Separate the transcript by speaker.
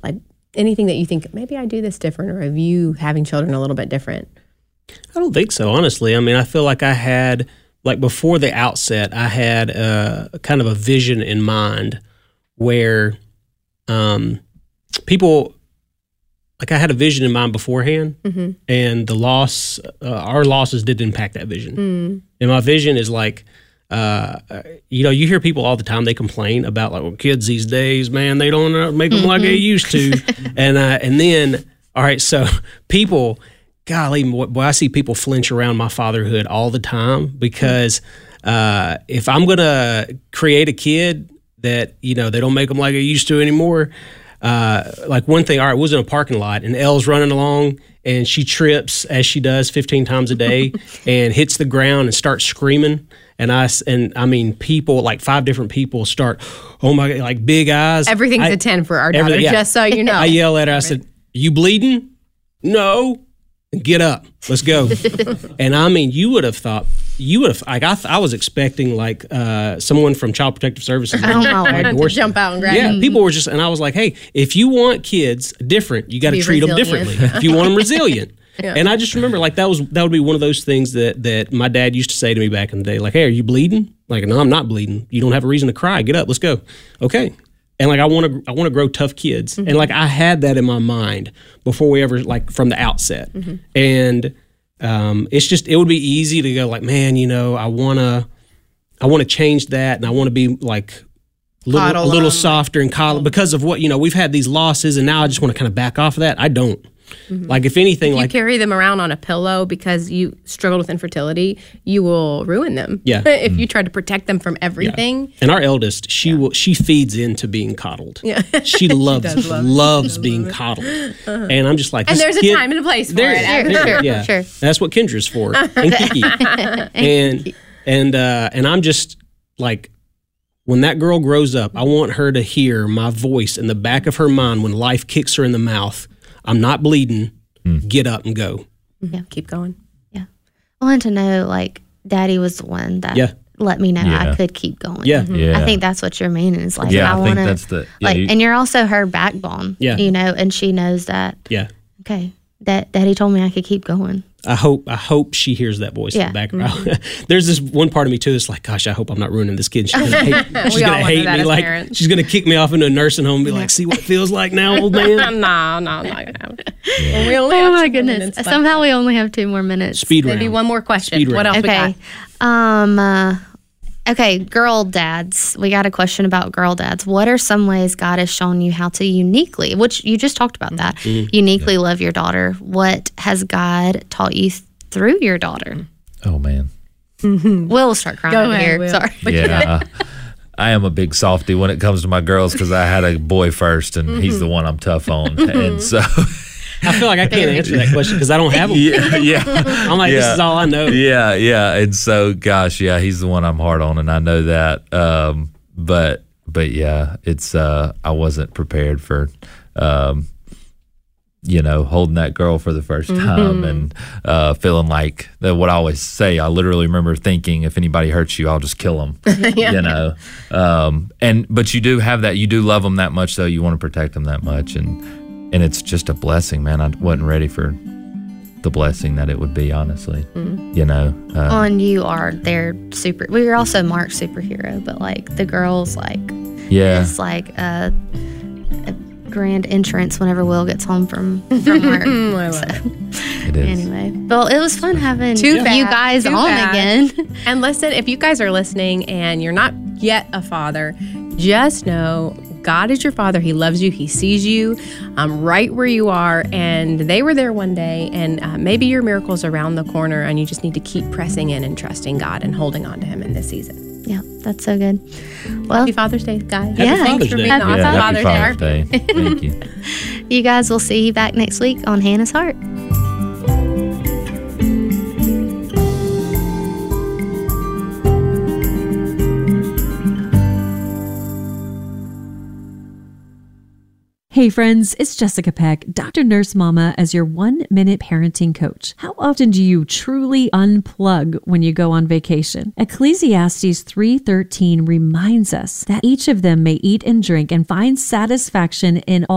Speaker 1: Like anything that you think, maybe I do this different, or of you having children a little bit different?
Speaker 2: I don't think so, honestly. I mean, I feel like I had, like before the outset, I had kind of a vision in mind where people, like I had a vision in mind beforehand, and the loss, our losses did impact that vision. And my vision is like, you hear people all the time, they complain about like, well, kids these days, man, they don't make them like they used to. And then, all right, so people, golly, boy, I see people flinch around my fatherhood all the time because if I'm going to create a kid that, they don't make them like they used to anymore, like one thing, all right, was in a parking lot and Elle's running along and she trips as she does 15 times a day and hits the ground and starts screaming. And I mean, people, like 5 different people start, oh my God, like big eyes.
Speaker 1: Everything's a 10 for our daughter, just so you know.
Speaker 2: I yell at her, I said, you bleeding? No. Get up. Let's go. And I mean, you would have thought, like I was expecting like someone from Child Protective Services
Speaker 1: to jump out and grab
Speaker 2: you. People were just, and I was like, hey, if you want kids different, you got to treat them differently. If you want them resilient. Yeah. And I just remember like that would be one of those things that my dad used to say to me back in the day, like, hey, are you bleeding? Like, no, I'm not bleeding. You don't have a reason to cry. Get up. Let's go. Okay. And like I want to grow tough kids. And like I had that in my mind before we ever, like, from the outset. And it's just, it would be easy to go like, man, I want to change that, and I want to be like a little softer and coddle because of what, we've had these losses, and now I just want to kind of back off of that. I don't. Like if anything,
Speaker 1: if you carry them around on a pillow because you struggled with infertility, you will ruin them.
Speaker 2: Yeah.
Speaker 1: If you try to protect them from everything.
Speaker 2: Yeah. And our eldest, she feeds into being coddled. Yeah. She loves being coddled. And I'm just like,
Speaker 1: and there's a time and a place for it.
Speaker 2: Sure. That's what Kendra's for. And Kiki. and I'm just like, when that girl grows up, I want her to hear my voice in the back of her mind when life kicks her in the mouth. I'm not bleeding. Get up and go.
Speaker 1: Yeah, keep going.
Speaker 3: Yeah. I wanted to know, like, Daddy was the one that let me know I could keep going.
Speaker 2: Yeah.
Speaker 3: I think that's what you're meaning is like,
Speaker 4: I think that's the,
Speaker 3: and you're also her backbone, and she knows that.
Speaker 2: Yeah.
Speaker 3: Okay. That Daddy told me I could keep going.
Speaker 2: I hope she hears that voice in the background. There's this one part of me too that's like, gosh, I hope I'm not ruining this kid. She's gonna hate me. Like parents. She's gonna kick me off into a nursing home and be like, see what it feels like now, old man.
Speaker 1: No, I'm not gonna have it.
Speaker 3: Yeah. We only have my goodness. Somehow we only have 2 more minutes.
Speaker 2: Speed round.
Speaker 1: Maybe one more question. What else we got?
Speaker 3: Okay, girl dads. We got a question about girl dads. What are some ways God has shown you how to uniquely, which you just talked about that, uniquely love your daughter? What has God taught you through your daughter?
Speaker 4: Oh, man.
Speaker 3: We'll start crying over here.
Speaker 1: Will.
Speaker 3: Sorry.
Speaker 4: Yeah. I am a big softie when it comes to my girls because I had a boy first, and he's the one I'm tough on. And so...
Speaker 2: I feel like I can't answer that question because I don't have them.
Speaker 4: Yeah.
Speaker 2: I'm like, this is all I know.
Speaker 4: Yeah. And so, gosh, he's the one I'm hard on, and I know that. But yeah, it's I wasn't prepared for, holding that girl for the first time and feeling like that. What I always say, I literally remember thinking, if anybody hurts you, I'll just kill them. But you do have that. You do love them that much, though. You want to protect them that much, and it's just a blessing, man. I wasn't ready for the blessing that it would be, honestly.
Speaker 3: And you are their super. We were also Mark's superhero, but like the girls, like it's like a grand entrance whenever Will gets home from work.
Speaker 4: It is.
Speaker 3: Anyway, well, it was fun having you guys on again.
Speaker 1: And listen, if you guys are listening and you're not yet a father, just know God is your father. He loves you. He sees you right where you are. And they were there one day. And maybe your miracle's around the corner. And you just need to keep pressing in and trusting God and holding on to him in this season.
Speaker 3: Yeah, that's so good. Well,
Speaker 1: happy Father's Day, guys.
Speaker 2: Thanks
Speaker 1: for being on
Speaker 4: Father's Day. Thank you.
Speaker 3: You guys will see you back next week on Hannah's Heart.
Speaker 5: Hey friends, it's Jessica Peck, Dr. Nurse Mama, as your 1-minute parenting coach. How often do you truly unplug when you go on vacation? Ecclesiastes 3:13 reminds us that each of them may eat and drink and find satisfaction in all